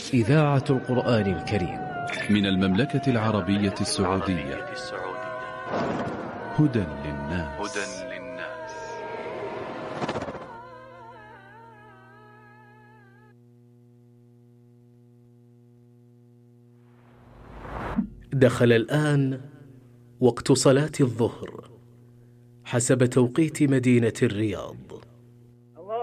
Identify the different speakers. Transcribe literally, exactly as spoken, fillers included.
Speaker 1: إذاعة القرآن الكريم
Speaker 2: من المملكة العربية السعودية. هدى للناس.
Speaker 1: دخل الآن وقت صلاة الظهر حسب توقيت مدينة الرياض.